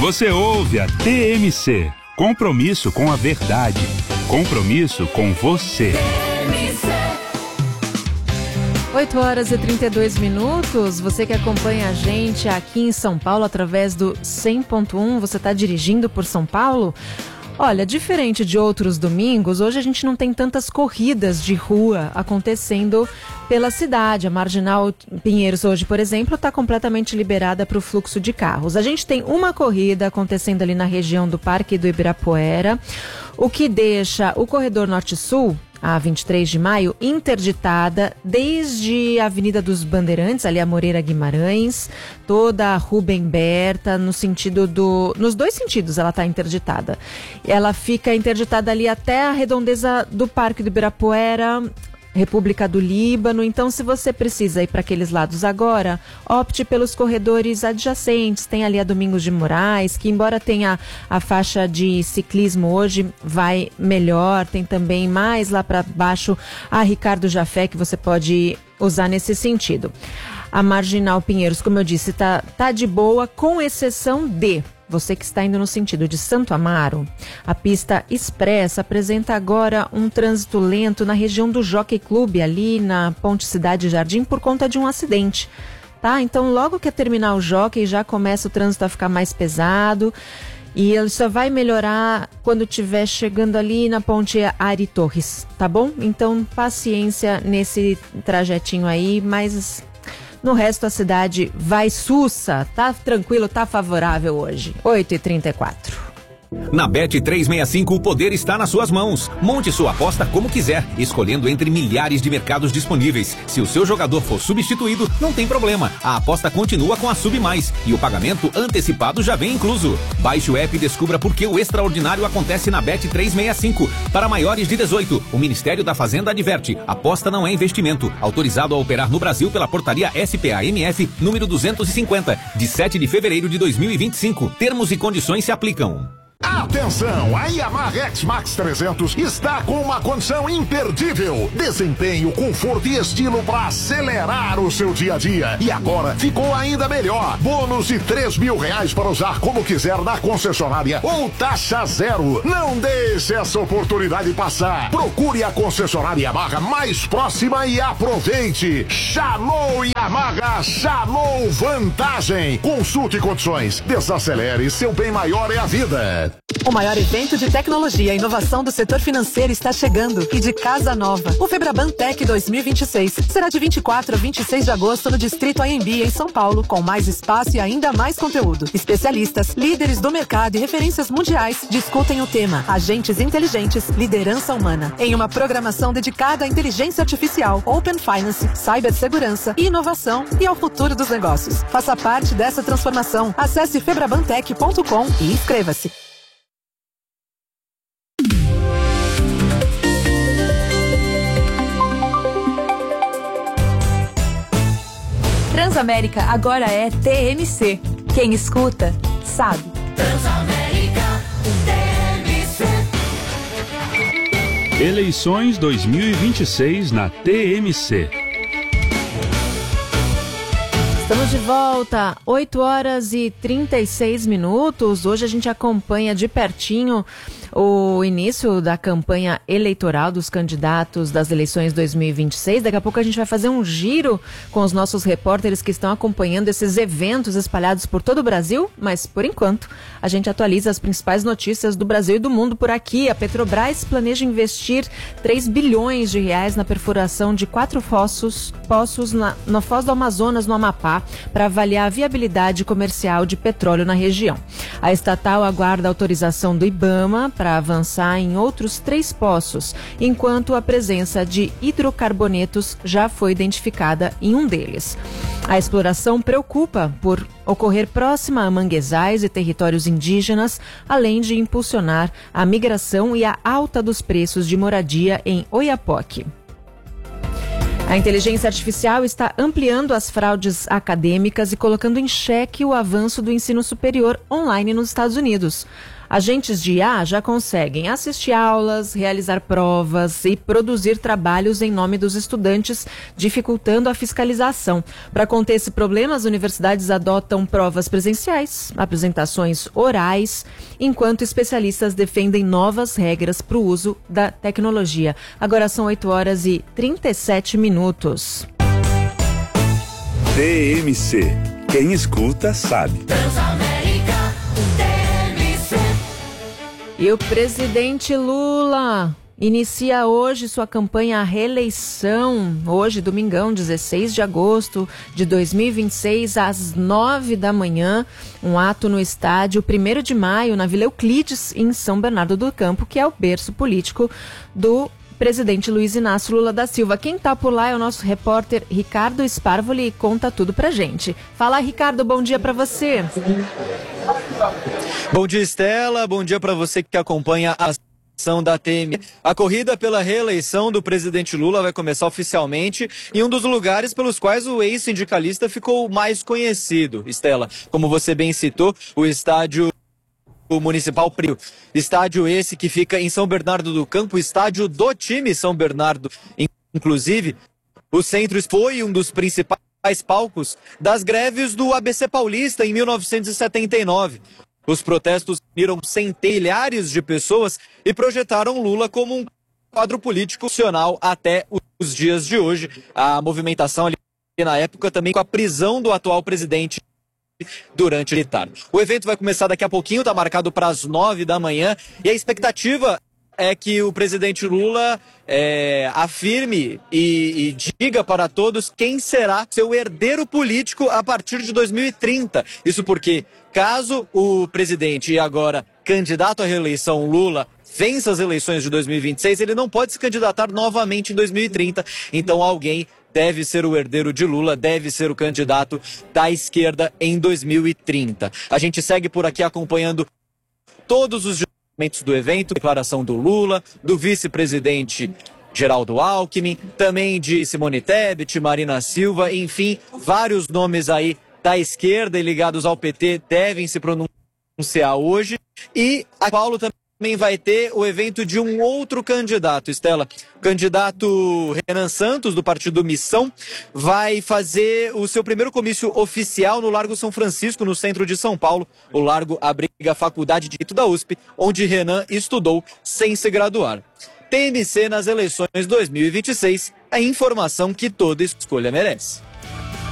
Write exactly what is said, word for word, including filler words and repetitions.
Você ouve a T M C. Compromisso com a verdade. Compromisso com você. oito horas e trinta e dois minutos. Você que acompanha a gente aqui em São Paulo através do cem ponto um, você está dirigindo por São Paulo? Olha, diferente de outros domingos, hoje a gente não tem tantas corridas de rua acontecendo pela cidade. A Marginal Pinheiros hoje, por exemplo, está completamente liberada para o fluxo de carros. A gente tem uma corrida acontecendo ali na região do Parque do Ibirapuera, o que deixa o corredor Norte-Sul, a vinte e três de maio, interditada desde a Avenida dos Bandeirantes, ali a Moreira Guimarães, toda a Rubem Berta, no sentido do... Nos dois sentidos ela está interditada. Ela fica interditada ali até a redondeza do Parque do Ibirapuera, República do Líbano. Então, se você precisa ir para aqueles lados agora, opte pelos corredores adjacentes. Tem ali a Domingos de Moraes, que embora tenha a faixa de ciclismo hoje, vai melhor. Tem também mais lá para baixo a Ricardo Jafé, que você pode usar nesse sentido. A Marginal Pinheiros, como eu disse, tá, tá de boa, com exceção de... Você que está indo no sentido de Santo Amaro, a pista expressa apresenta agora um trânsito lento na região do Jockey Club, ali na Ponte Cidade Jardim, por conta de um acidente. Tá? Então, logo que terminar o Jockey, já começa o trânsito a ficar mais pesado. E ele só vai melhorar quando estiver chegando ali na Ponte Ari Torres, tá bom? Então, paciência nesse trajetinho aí, mas... No resto, a cidade vai sussa. Tá tranquilo, tá favorável hoje. oito e trinta e quatro. Na Bet trezentos e sessenta e cinco, o poder está nas suas mãos. Monte sua aposta como quiser, escolhendo entre milhares de mercados disponíveis. Se o seu jogador for substituído, não tem problema. A aposta continua com a Sub Mais e o pagamento antecipado já vem incluso. Baixe o app e descubra por que o extraordinário acontece na Bet trezentos e sessenta e cinco. Para maiores de dezoito, o Ministério da Fazenda adverte: aposta não é investimento. Autorizado a operar no Brasil pela portaria S P A M F número duzentos e cinquenta, de sete de fevereiro de dois mil e vinte e cinco. Termos e condições se aplicam. Atenção, a Yamaha X-Max trezentos está com uma condição imperdível. Desempenho, conforto e estilo para acelerar o seu dia a dia. E agora ficou ainda melhor. Bônus de três mil reais para usar como quiser na concessionária ou taxa zero. Não deixe essa oportunidade passar. Procure a concessionária Yamaha mais próxima e aproveite. Chamou Yamaha, chamou vantagem. Consulte condições. Desacelere, seu bem maior é a vida. O maior evento de tecnologia e inovação do setor financeiro está chegando e de casa nova. O Febraban Tech dois mil e vinte e seis será de vinte e quatro a vinte e seis de agosto no Distrito A M B em São Paulo, com mais espaço e ainda mais conteúdo. Especialistas, líderes do mercado e referências mundiais discutem o tema Agentes Inteligentes, Liderança Humana, em uma programação dedicada à inteligência artificial, Open Finance, cibersegurança e inovação e ao futuro dos negócios. Faça parte dessa transformação. Acesse febrabantech ponto com e inscreva-se. Transamérica agora é T M C. Quem escuta, sabe. Transamérica, T M C. Eleições dois mil e vinte e seis na T M C. Estamos de volta, oito horas e trinta e seis minutos. Hoje a gente acompanha de pertinho o início da campanha eleitoral dos candidatos das eleições dois mil e vinte e seis. Daqui a pouco a gente vai fazer um giro com os nossos repórteres que estão acompanhando esses eventos espalhados por todo o Brasil, mas por enquanto a gente atualiza as principais notícias do Brasil e do mundo por aqui. A Petrobras planeja investir três bilhões de reais na perfuração de quatro poços, poços na, na Foz do Amazonas, no Amapá, para avaliar a viabilidade comercial de petróleo na região. A estatal aguarda a autorização do IBAMA para avançar em outros três poços, enquanto a presença de hidrocarbonetos já foi identificada em um deles. A exploração preocupa por ocorrer próxima a manguezais e territórios indígenas, além de impulsionar a migração e a alta dos preços de moradia em Oiapoque. A inteligência artificial está ampliando as fraudes acadêmicas e colocando em xeque o avanço do ensino superior online nos Estados Unidos. Agentes de I A já conseguem assistir aulas, realizar provas e produzir trabalhos em nome dos estudantes, dificultando a fiscalização. Para conter esse problema, as universidades adotam provas presenciais, apresentações orais, enquanto especialistas defendem novas regras para o uso da tecnologia. Agora são oito horas e trinta e sete minutos. T M C. Quem escuta sabe. Transamérica, T M C. E o presidente Lula inicia hoje sua campanha à reeleição, hoje, domingão, dezesseis de agosto de dois mil e vinte e seis, às nove da manhã, um ato no estádio primeiro de maio, na Vila Euclides, em São Bernardo do Campo, que é o berço político do presidente Luiz Inácio Lula da Silva. Quem está por lá é o nosso repórter Ricardo Sparvoli e conta tudo pra gente. Fala, Ricardo, bom dia para você. Bom dia, Estela, bom dia para você que acompanha a da T M. A corrida pela reeleição do presidente Lula vai começar oficialmente em um dos lugares pelos quais o ex-sindicalista ficou mais conhecido, Estela. Como você bem citou, o estádio Municipal Prio. Estádio esse que fica em São Bernardo do Campo, estádio do time São Bernardo. Inclusive, o centro foi um dos principais palcos das greves do A B C Paulista em mil novecentos e setenta e nove. Os protestos uniram centenares de pessoas e projetaram Lula como um quadro político nacional até os dias de hoje. A movimentação ali na época também com a prisão do atual presidente durante o militar. O evento vai começar daqui a pouquinho, está marcado para as nove da manhã, e a expectativa é que o presidente Lula é, afirme e, e diga para todos quem será seu herdeiro político a partir de dois mil e trinta. Isso porque, caso o presidente e agora candidato à reeleição Lula vença as eleições de dois mil e vinte e seis, ele não pode se candidatar novamente em dois mil e trinta. Então alguém deve ser o herdeiro de Lula, deve ser o candidato da esquerda em dois mil e trinta. A gente segue por aqui acompanhando todos os momentos do evento, declaração do Lula, do vice-presidente Geraldo Alckmin, também de Simone Tebet, Marina Silva, enfim, vários nomes aí da esquerda e ligados ao P T devem se pronunciar hoje. E a Paulo também Também vai ter o evento de um outro candidato, Estela. O candidato Renan Santos, do partido Missão, vai fazer o seu primeiro comício oficial no Largo São Francisco, no centro de São Paulo. O Largo abriga a Faculdade de Direito da U S P, onde Renan estudou sem se graduar. T M C nas eleições dois mil e vinte e seis, a informação que toda escolha merece.